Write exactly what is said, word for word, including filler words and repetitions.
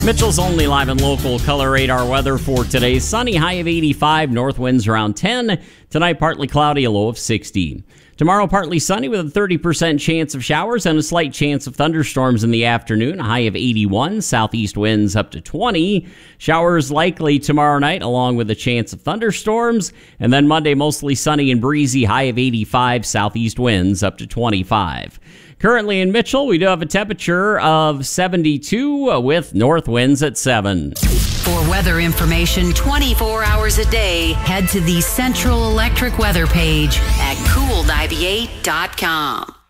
Mitchell's Only Live and Local Color Radar weather for today. Sunny, high of eighty-five, north winds around ten. Tonight, partly cloudy, a low of sixty. Tomorrow, partly sunny with a thirty percent chance of showers and a slight chance of thunderstorms in the afternoon. A high of eighty-one, southeast winds up to twenty. Showers likely tomorrow night, along with a chance of thunderstorms. And then Monday, mostly sunny and breezy, high of eighty-five, southeast winds up to twenty-five. Currently in Mitchell, we do have a temperature of seventy-two with north winds at seven. For weather information twenty-four hours a day, head to the Central Electric weather page at cool ninety-eight dot com.